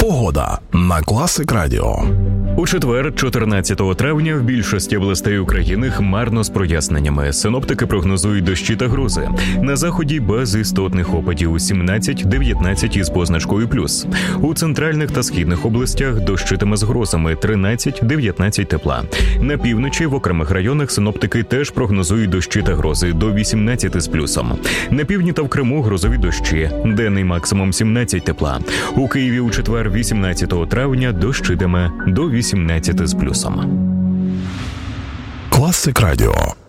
Погода на Класик Радіо. У четвер, 14 травня, в більшості областей України хмарно з проясненнями. Синоптики прогнозують дощі та грози. На заході без істотних опадів 17-19 із позначкою плюс. У центральних та східних областях дощитиме з грозами 13-19 тепла. На півночі в окремих районах синоптики теж прогнозують дощі та грози до 18 з плюсом. На півдні та в Криму грозові дощі. Денний максимум 17 тепла. У Києві у четвер, 18 травня, дощитиме до 18 з плюсом. Класик Радіо.